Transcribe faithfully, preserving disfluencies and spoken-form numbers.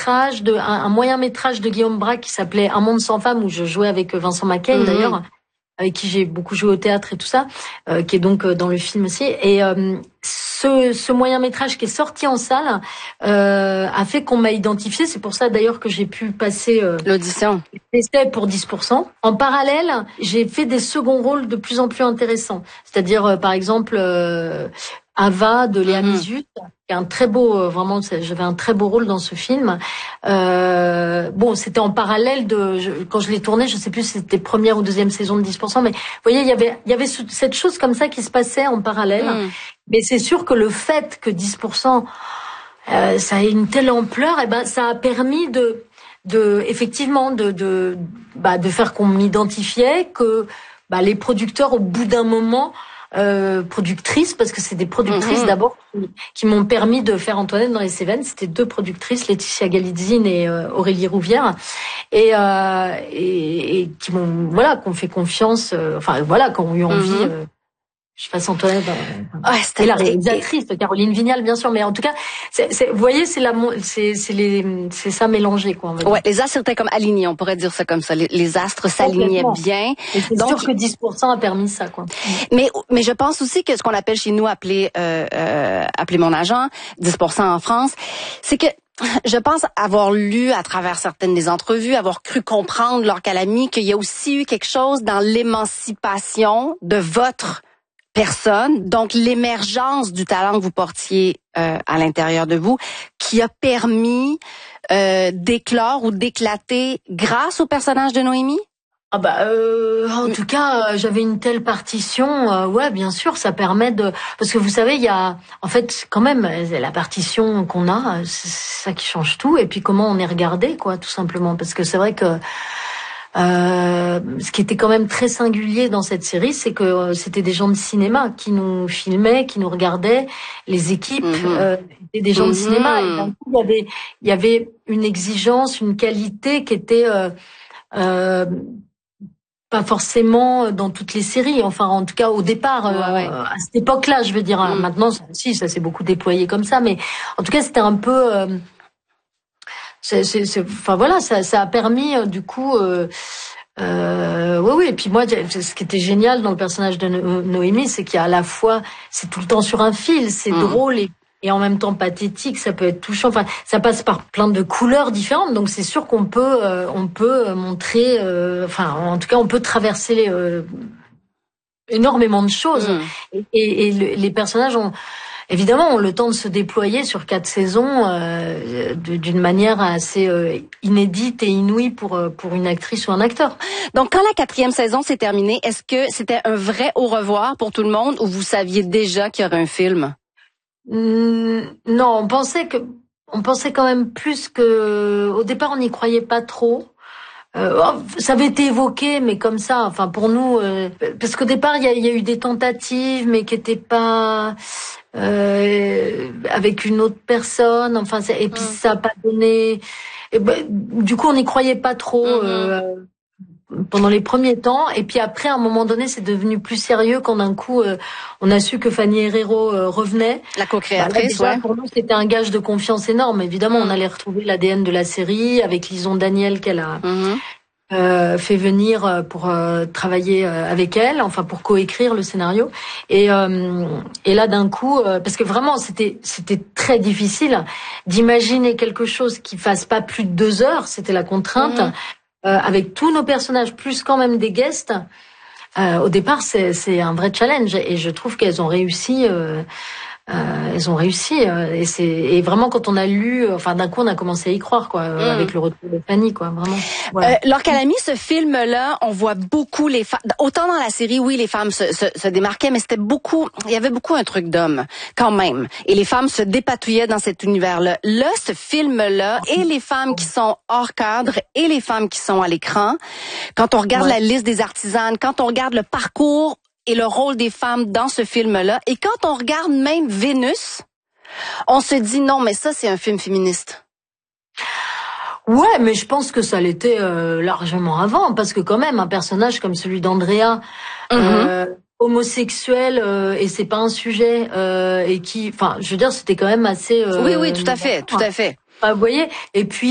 métrage de un, un moyen métrage de Guillaume Braque qui s'appelait Un monde sans femme, où je jouais avec Vincent Macay mmh. d'ailleurs, avec qui j'ai beaucoup joué au théâtre et tout ça, euh, qui est donc dans le film aussi. Et euh, ce, ce moyen métrage qui est sorti en salle euh, a fait qu'on m'a identifié. C'est pour ça d'ailleurs que j'ai pu passer euh, l'audition. L'essai pour dix pour cent. En parallèle, j'ai fait des seconds rôles de plus en plus intéressants. C'est-à-dire, euh, par exemple, euh, Ava de Léa Mizius, qui est un très beau, euh, vraiment, j'avais un très beau rôle dans ce film. Euh, bon, c'était en parallèle de, je, quand je l'ai tourné, je sais plus si c'était première ou deuxième saison de dix pour cent, mais vous voyez, il y avait, il y avait cette chose comme ça qui se passait en parallèle. Mm. Mais c'est sûr que le fait que dix pour cent, euh, ça ait une telle ampleur, eh ben, ça a permis de, de, effectivement, de, de, bah, de faire qu'on m'identifiait, que, bah, les producteurs, au bout d'un moment, Euh, productrices, parce que c'est des productrices mmh. d'abord qui, qui m'ont permis de faire Antoinette dans les Cévennes. C'était deux productrices, Laetitia Galitzine et euh, Aurélie Rouvière, et, euh, et, et qui m'ont voilà, qu'on fait confiance, euh, enfin voilà, qui ont eu envie. Mmh. Euh, je fasse Antoinette. Euh, ouais, et la réalisatrice, Caroline Vignal, bien sûr, mais en tout cas, c'est, c'est, vous voyez, c'est la, c'est, c'est les, c'est ça mélangé, quoi. On va dire. Ouais, les astres étaient comme alignés, on pourrait dire ça comme ça. Les, les astres s'alignaient bien. Et c'est donc sûr que dix pour cent a permis ça, quoi. Mais, mais je pense aussi que ce qu'on appelle chez nous, appeler, euh, euh, appeler mon agent, dix pour cent en France, c'est que je pense avoir lu à travers certaines des entrevues, avoir cru comprendre, Laure Calamy, qu'il y a aussi eu quelque chose dans l'émancipation de votre personne, donc l'émergence du talent que vous portiez euh, à l'intérieur de vous, qui a permis euh, d'éclore ou d'éclater grâce au personnage de Noémie? Ah bah euh, en tout cas euh, j'avais une telle partition, euh, ouais bien sûr ça permet de, parce que vous savez il y a en fait quand même la partition qu'on a, c'est ça qui change tout, et puis comment on est regardé quoi, tout simplement, parce que c'est vrai que Euh, ce qui était quand même très singulier dans cette série, c'est que euh, c'était des gens de cinéma qui nous filmaient, qui nous regardaient. Les équipes mmh. euh, étaient des gens mmh. de cinéma. Et d'un coup, il y avait, il y avait une exigence, une qualité qui était euh, euh, pas forcément dans toutes les séries. Enfin, en tout cas, au départ, ouais, euh, ouais. à cette époque-là, je veux dire. Mmh. Maintenant, si, ça s'est beaucoup déployé comme ça, mais en tout cas, c'était un peu. Euh, C'est, c'est, c'est, enfin voilà, ça, ça a permis euh, du coup, euh, euh, oui, oui. Et puis moi, ce qui était génial dans le personnage de no- Noémie, c'est qu'il y a à la fois, c'est tout le temps sur un fil, c'est mmh. drôle et, et en même temps pathétique. Ça peut être touchant. Enfin, ça passe par plein de couleurs différentes. Donc c'est sûr qu'on peut, euh, on peut montrer, euh, enfin, en tout cas, on peut traverser euh, énormément de choses. Mmh. Et, et, et le, les personnages ont évidemment, on a le temps de se déployer sur quatre saisons euh, d'une manière assez euh, inédite et inouïe pour pour une actrice ou un acteur. Donc, quand la quatrième saison s'est terminée, est-ce que c'était un vrai au revoir pour tout le monde, ou vous saviez déjà qu'il y aurait un film? Mmh, non, on pensait que on pensait quand même plus que au départ on n'y croyait pas trop. Euh, ça avait été évoqué, mais comme ça, enfin pour nous, euh, parce qu'au départ il y a, y a eu des tentatives, mais qui étaient pas euh, avec une autre personne. Enfin, et puis mmh. ça a pas donné. Et ben, du coup, on n'y croyait pas trop mmh. euh, pendant les premiers temps. Et puis après, à un moment donné, c'est devenu plus sérieux quand d'un coup, euh, on a su que Fanny Herrero euh, revenait. La co-créatrice, bah, là, déjà, ouais. Pour nous, c'était un gage de confiance énorme. Évidemment, mmh. on allait retrouver l'A D N de la série avec Lison Daniel qu'elle a mmh. euh, fait venir pour euh, travailler euh, avec elle, enfin pour coécrire le scénario. Et, euh, et là, d'un coup, euh, parce que vraiment, c'était c'était très difficile d'imaginer quelque chose qui fasse pas plus de deux heures. C'était la contrainte. Mmh. Euh, avec tous nos personnages, plus quand même des guests, euh, au départ, c'est, c'est un vrai challenge. Et je trouve qu'elles ont réussi... Euh, Euh, elles ont réussi euh, et c'est et vraiment quand on a lu, enfin d'un coup on a commencé à y croire quoi, euh, mmh. avec le retour de Fanny quoi, vraiment. Voilà. Euh, Laure Calamy, ce film-là, on voit beaucoup les femmes. Autant dans la série, oui, les femmes se, se, se démarquaient, mais c'était beaucoup. Il y avait beaucoup un truc d'homme quand même, et les femmes se dépatouillaient dans cet univers-là. Là, ce film-là, et les femmes qui sont hors cadre, et les femmes qui sont à l'écran. Quand on regarde ouais. la liste des artisanes, quand on regarde le parcours et le rôle des femmes dans ce film-là. Et quand on regarde même Vénus, on se dit non, mais ça, c'est un film féministe. Ouais, mais je pense que ça l'était euh, largement avant, parce que quand même, un personnage comme celui d'Andrea, mm-hmm. euh, homosexuel, euh, et c'est pas un sujet, euh, et qui, enfin, je veux dire, c'était quand même assez... Euh, oui, oui, tout à fait, tout à fait. Vous voyez, et puis